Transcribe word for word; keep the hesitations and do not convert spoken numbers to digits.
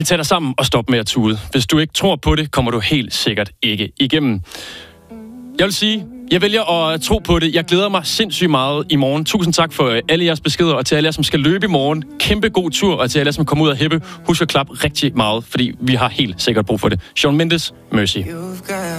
Tag dig sammen og stop med at tude. Hvis du ikke tror på det, kommer du helt sikkert ikke igennem. Jeg vil sige, jeg vælger at tro på det. Jeg glæder mig sindssygt meget i morgen. Tusind tak for alle jeres beskeder, og til alle jer, som skal løbe i morgen. Kæmpe god tur, og til alle jer, som kommer ud og hæppe. Husk at klappe rigtig meget, fordi vi har helt sikkert brug for det. Shawn Mendes, Mercy.